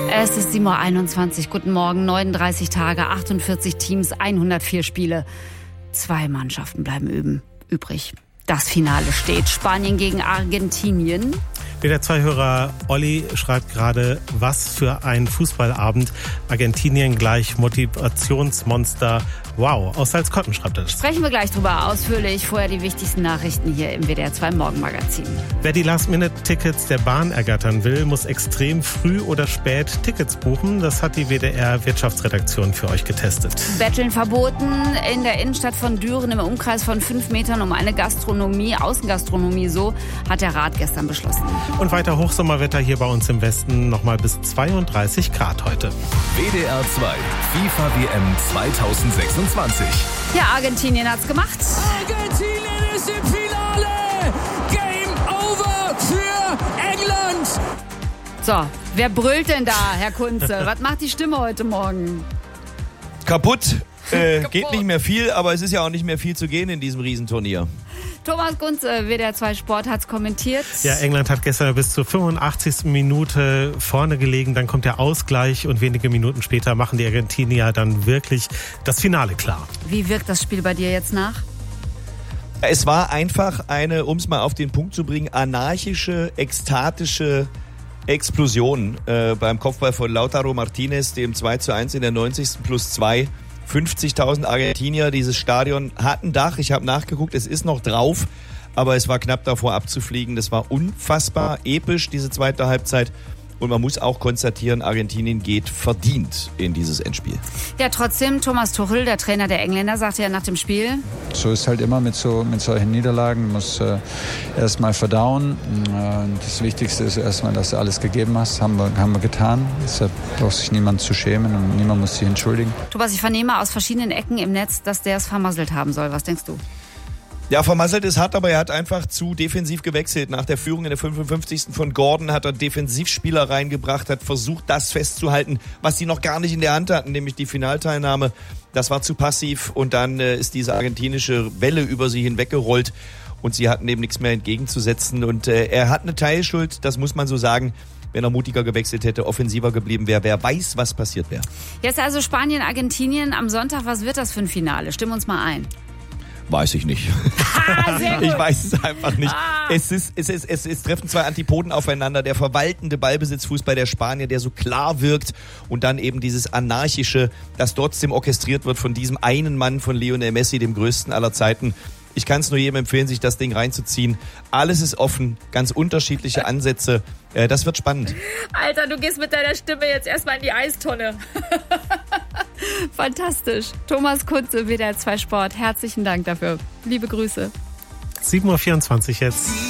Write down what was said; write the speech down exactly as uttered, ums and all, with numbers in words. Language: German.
Es ist sieben Uhr einundzwanzig. Guten Morgen. neununddreißig Tage, achtundvierzig Teams, hundertvier Spiele. Zwei Mannschaften bleiben üben, übrig. Das Finale steht. Spanien gegen Argentinien. Der Zwei-Hörer Olli schreibt gerade, was für ein Fußballabend. Argentinien gleich Motivationsmonster. Wow, aus Salzkotten schreibt er das. Sprechen wir gleich drüber ausführlich. Vorher die wichtigsten Nachrichten hier im W D R zwei Morgenmagazin. Wer die Last-Minute-Tickets der Bahn ergattern will, muss extrem früh oder spät Tickets buchen. Das hat die W D R-Wirtschaftsredaktion für euch getestet. Betteln verboten. In der Innenstadt von Düren im Umkreis von fünf Metern um eine Gastronomie, Außengastronomie, so hat der Rat gestern beschlossen. Und weiter Hochsommerwetter hier bei uns im Westen, nochmal bis zweiunddreißig Grad heute. W D R zwei FIFA W M zweitausendsechsundzwanzig. Ja, Argentinien hat's gemacht. Argentinien ist im Finale. Game over für England. So, wer brüllt denn da, Herr Kunze? Was macht die Stimme heute Morgen? Kaputt. Äh, Kaputt. Geht nicht mehr viel, aber es ist ja auch nicht mehr viel zu gehen in diesem Riesenturnier. Thomas Kunze, W D R zwei Sport, hat's kommentiert. Ja, England hat gestern bis zur fünfundachtzigsten Minute vorne gelegen. Dann kommt der Ausgleich und wenige Minuten später machen die Argentinier dann wirklich das Finale klar. Wie wirkt das Spiel bei dir jetzt nach? Es war einfach eine, um es mal auf den Punkt zu bringen, anarchische, ekstatische Explosion äh, beim Kopfball von Lautaro Martinez, dem zwei zu eins in der neunzigsten plus zwei. fünfzigtausend Argentinier, dieses Stadion hat ein Dach, ich habe nachgeguckt, es ist noch drauf, aber es war knapp davor abzufliegen. Das war unfassbar episch, diese zweite Halbzeit. Und man muss auch konstatieren, Argentinien geht verdient in dieses Endspiel. Ja, trotzdem, Thomas Tuchel, der Trainer der Engländer, sagte ja nach dem Spiel: So ist halt immer mit, so, mit solchen Niederlagen, man muss äh, erstmal verdauen. Äh, das Wichtigste ist erstmal, dass du alles gegeben hast, haben wir, haben wir getan. Deshalb braucht sich niemand zu schämen und niemand muss sich entschuldigen. Thomas, ich vernehme aus verschiedenen Ecken im Netz, dass der es vermasselt haben soll. Was denkst du? Ja, vermasselt ist hart, aber er hat einfach zu defensiv gewechselt. Nach der Führung in der fünfundfünfzigsten von Gordon hat er Defensivspieler reingebracht, hat versucht, das festzuhalten, was sie noch gar nicht in der Hand hatten, nämlich die Finalteilnahme. Das war zu passiv und dann äh, ist diese argentinische Welle über sie hinweggerollt und sie hatten eben nichts mehr entgegenzusetzen. Und äh, er hat eine Teilschuld, das muss man so sagen. Wenn er mutiger gewechselt hätte, offensiver geblieben wäre, wer weiß, was passiert wäre. Jetzt also Spanien, Argentinien am Sonntag. Was wird das für ein Finale? Stimm uns mal ein. Weiß ich nicht. Ah, sehr gut. Ich weiß es einfach nicht. Ah. Es, ist, es, ist, es, es treffen zwei Antipoden aufeinander. Der verwaltende Ballbesitzfußball der Spanier, der so klar wirkt. Und dann eben dieses Anarchische, das trotzdem orchestriert wird von diesem einen Mann, von Lionel Messi, dem größten aller Zeiten. Ich kann es nur jedem empfehlen, sich das Ding reinzuziehen. Alles ist offen, ganz unterschiedliche Ansätze. Äh, das wird spannend. Alter, du gehst mit deiner Stimme jetzt erstmal in die Eistonne. Fantastisch. Thomas Kunze, W D R zwei Sport. Herzlichen Dank dafür. Liebe Grüße. sieben Uhr vierundzwanzig jetzt.